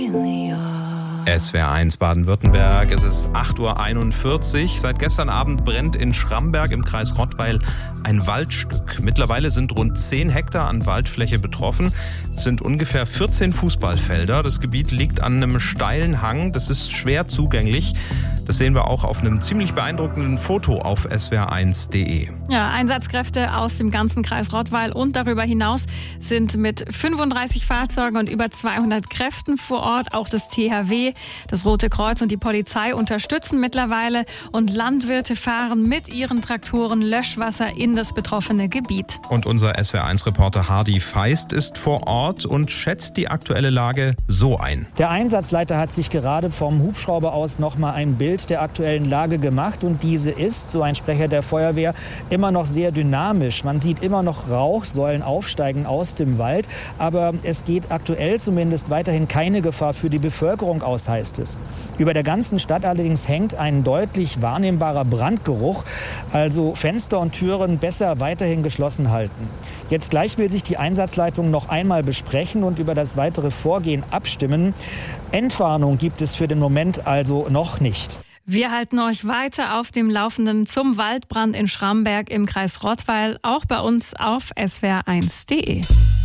SWR1 Baden-Württemberg, es ist 8.41 Uhr. Seit gestern Abend brennt in Schramberg im Kreis Rottweil ein Waldstück. Mittlerweile sind rund 10 Hektar an Waldfläche betroffen. Es sind ungefähr 14 Fußballfelder. Das Gebiet liegt an einem steilen Hang. Das ist schwer zugänglich. Das sehen wir auch auf einem ziemlich beeindruckenden Foto auf swr1.de. Ja, Einsatzkräfte aus dem ganzen Kreis Rottweil und darüber hinaus sind mit 35 Fahrzeugen und über 200 Kräften vor Ort. Auch das THW, das Rote Kreuz und die Polizei unterstützen mittlerweile. Und Landwirte fahren mit ihren Traktoren Löschwasser in das betroffene Gebiet. Und unser SWR1-Reporter Hardy Feist ist vor Ort und schätzt die aktuelle Lage so ein. Der Einsatzleiter hat sich gerade vom Hubschrauber aus nochmal ein Bild der aktuellen Lage gemacht. Und diese ist, so ein Sprecher der Feuerwehr, immer noch sehr dynamisch. Man sieht immer noch Rauchsäulen aufsteigen aus dem Wald. Aber es geht aktuell zumindest weiterhin keine Gefahr für die Bevölkerung aus, heißt es. Über der ganzen Stadt allerdings hängt ein deutlich wahrnehmbarer Brandgeruch. Also Fenster und Türen besser weiterhin geschlossen halten. Jetzt gleich will sich die Einsatzleitung noch einmal besprechen und über das weitere Vorgehen abstimmen. Entwarnung gibt es für den Moment also noch nicht. Wir halten euch weiter auf dem Laufenden zum Waldbrand in Schramberg im Kreis Rottweil, auch bei uns auf swr1.de.